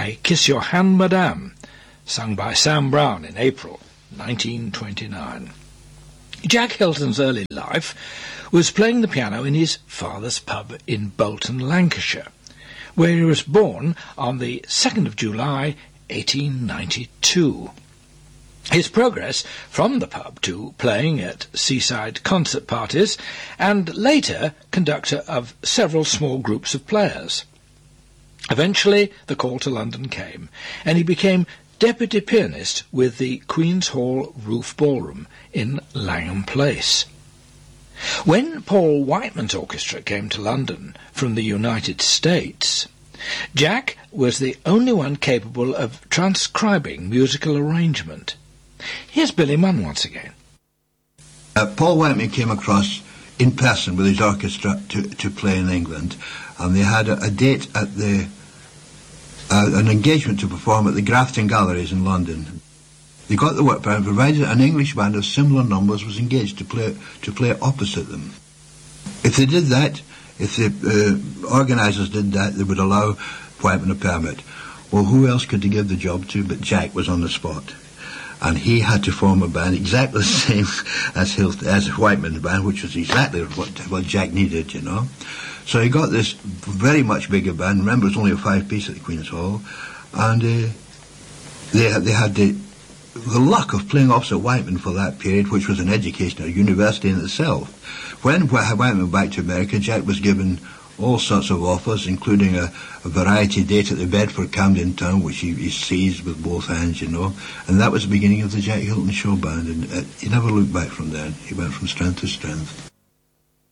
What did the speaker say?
I Kiss Your Hand, Madame, sung by Sam Brown in April 1929. Jack Hilton's early life was playing the piano in his father's pub in Bolton, Lancashire, where he was born on the 2nd of July 1892. His progress from the pub to playing at seaside concert parties, and later conductor of several small groups of players. Eventually the call to London came, and he became deputy pianist with the Queen's Hall Roof Ballroom in Langham Place. When Paul Whiteman's orchestra came to London from the United States, Jack was the only one capable of transcribing musical arrangement. Here's Billy Munn once again. Paul Whiteman came across in person with his orchestra to play in England, and they had a date at an engagement to perform at the Grafton Galleries in London. They got the work permit, provided an English band of similar numbers was engaged to play opposite them. If they did that, if the organisers did that, they would allow Whiteman a permit. Well, who else could they give the job to but Jack was on the spot? And he had to form a band exactly the same as Whiteman's band, which was exactly what Jack needed, you know. So he got this very much bigger band. Remember, it was only a 5-piece at the Queen's Hall, and they had the luck of playing opposite Whiteman for that period, which was an education, a university in itself. When Whiteman went back to America, Jack was given all sorts of offers, including a variety date at the Bedford Camden Town, which he seized with both hands, you know, and that was the beginning of the Jack Hilton Show Band, and he never looked back from there. He went from strength to strength.